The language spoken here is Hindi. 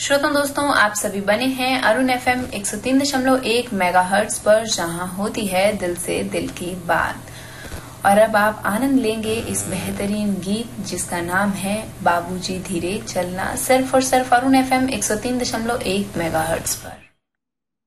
श्रोता दोस्तों, आप सभी बने हैं अरुण FM 103.1 मेगाहर्ट्ज पर, जहां होती है दिल से दिल की बात। और अब आप आनंद लेंगे इस बेहतरीन गीत जिसका नाम है बाबूजी धीरे चलना, सिर्फ और सिर्फ अरुण FM 103.1 मेगाहर्ट्ज पर।